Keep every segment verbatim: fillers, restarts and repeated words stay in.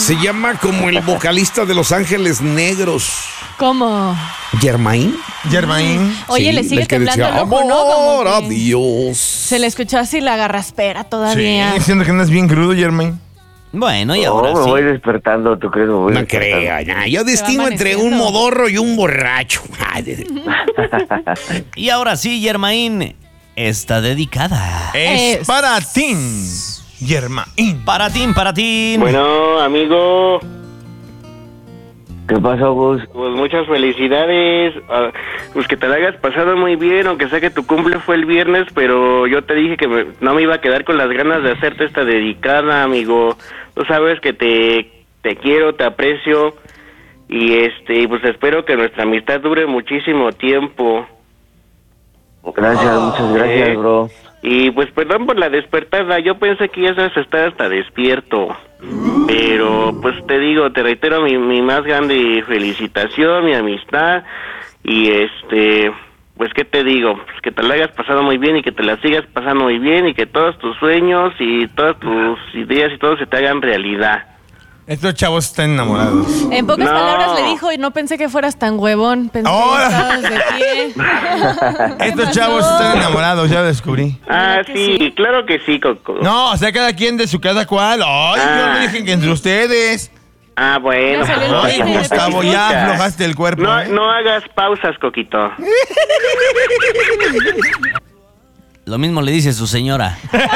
Se llama como el vocalista de Los Ángeles Negros. ¿Cómo? ¿Germain? Germain. Oye, Sí, le sigue el que temblando decía, el ojo, ¿no? amor Como a que Dios. se le escuchó así la garraspera todavía. Sí, siento que andas bien crudo, Germain. Bueno, y Oh, ahora me sí. voy despertando, ¿tú crees? Me voy No despertando. crea, ya. Yo distingo entre un amaneciendo. modorro y un borracho. Y ahora sí, Germain está dedicada. Es, Es. para ti, Germain. Para ti, para ti. Bueno, amigo. ¿Qué pasó, Gus? Pues muchas felicidades. Ah, pues que te la hayas pasado muy bien, aunque sé que tu cumple fue el viernes, pero yo te dije que me- no me iba a quedar con las ganas de hacerte esta dedicada, amigo. Tú sabes que te, te quiero, te aprecio y este, pues espero que nuestra amistad dure muchísimo tiempo. Gracias, muchas gracias, Eh, bro. Y pues perdón por la despertada, yo pensé que ya sabes estar hasta despierto. Pero pues te digo, te reitero mi, mi más grande felicitación, mi amistad. Y este, pues qué te digo, pues que te la hayas pasado muy bien y que te la sigas pasando muy bien y que todos tus sueños y todas tus ideas y todo se te hagan realidad. Estos chavos están enamorados. En pocas No. palabras le dijo, y no pensé que fueras tan huevón. Pensé Ahora. que estabas de pie. ¿Qué Estos pasó? chavos están enamorados, ya descubrí. Ah, ¿Verdad que sí, sí? claro que sí, Coco. No, o sea, cada quien de su cada cual. Ay, yo Ah. no dije que entre ustedes. Ah, bueno. Ya salió el Ay, peine de Gustavo, ya Escucha. aflojaste el cuerpo. No, ¿eh? no hagas pausas, Coquito. Lo mismo le dice su señora.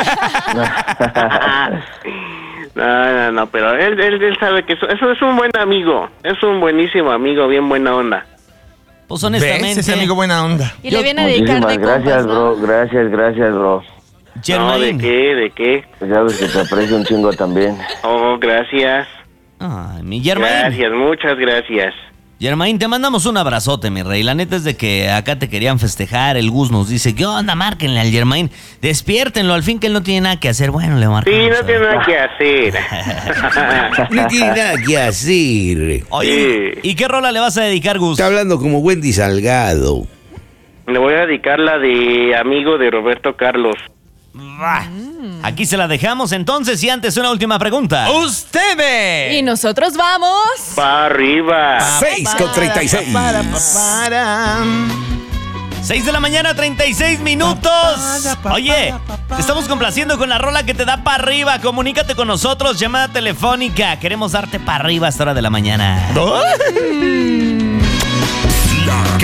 No, no, no, pero él, él, él sabe que eso, eso es un buen amigo. Es un buenísimo amigo, bien buena onda. Pues ¿Ves? honestamente, Ese amigo buena onda. Y le viene a dedicar Muchísimas de gracias, compas, ¿no? bro. Gracias, gracias, bro. No, ¿de Germain. qué? ¿De qué? Pues sabes que te aprecio un chingo también. Oh, gracias. Ay, mi Germain. Gracias, muchas gracias. Germain, te mandamos un abrazote, mi rey. La neta es de que acá te querían festejar. El Gus nos dice, ¿qué onda? Márquenle al Germain. Despiértenlo, al fin que él no tiene nada que hacer. Bueno, le marcamos. Sí, no tiene nada que hacer. No tiene nada que hacer. Oye, Sí. ¿y qué rola le vas a dedicar, Gus? Está hablando como Wendy Salgado. Le voy a dedicar la de amigo de Roberto Carlos. Va. Aquí se la dejamos entonces y antes una última pregunta. ¡Ustedes! Y nosotros vamos. Pa' arriba. seis con treinta y seis. Para, para. seis de la mañana, treinta y seis minutos. Oye, te estamos complaciendo con la rola que te da para arriba. Comunícate con nosotros, llamada telefónica. Queremos darte para arriba a esta hora de la mañana. La